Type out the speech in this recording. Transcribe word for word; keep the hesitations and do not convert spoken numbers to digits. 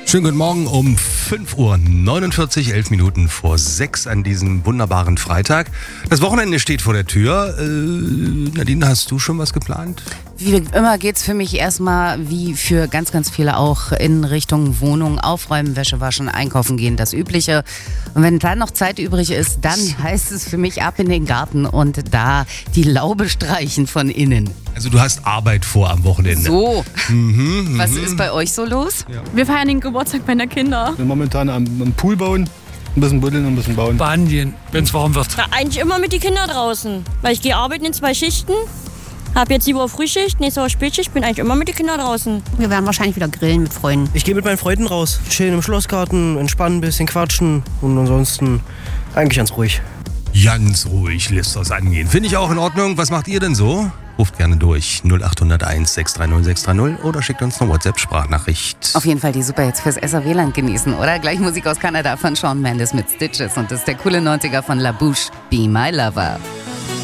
Schönen guten Morgen um fünf Uhr neunundvierzig, elf Minuten vor sechs an diesem wunderbaren Freitag. Das Wochenende steht vor der Tür. Äh, Nadine, hast du schon was geplant? Wie immer geht's für mich erstmal, wie für ganz, ganz viele auch, in Richtung Wohnung, aufräumen, Wäsche waschen, einkaufen gehen, das Übliche. Und wenn dann noch Zeit übrig ist, dann heißt es für mich ab in den Garten und da die Laube streichen von innen. Also du hast Arbeit vor am Wochenende. So, Mhm, was mhm. ist bei euch so los? Wir feiern den Geburtstag meiner Kinder. Wir momentan am, am Pool bauen, ein bisschen buddeln und ein bisschen bauen. Baden gehen, wenn es warm wird. Na, eigentlich immer mit den Kindern draußen, weil ich gehe arbeiten in zwei Schichten. Hab jetzt die Woche Frühschicht, nächste Woche Spätschicht, bin eigentlich immer mit den Kindern draußen. Wir werden wahrscheinlich wieder grillen mit Freunden. Ich gehe mit meinen Freunden raus, schön im Schlossgarten, entspannen, ein bisschen quatschen und ansonsten eigentlich ganz ruhig. Ganz ruhig lässt das angehen. Finde ich auch in Ordnung. Was macht ihr denn so? Ruft gerne durch null acht null eins sechs drei null sechs drei null oder schickt uns eine WhatsApp-Sprachnachricht. Auf jeden Fall die Superhits fürs S R W-Land genießen, oder? Gleich Musik aus Kanada von Shawn Mendes mit Stitches und das ist der coole neunziger von La Bouche, Be My Lover.